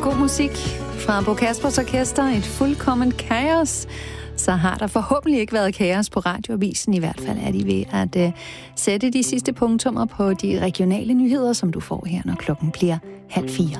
god musik fra Bo Kaspers Orkester, et fuldkommen kaos. Så har der forhåbentlig ikke været kaos på Radioavisen. I hvert fald er de ved at sætte de sidste punktummer på de regionale nyheder, som du får her, når klokken bliver 3:30.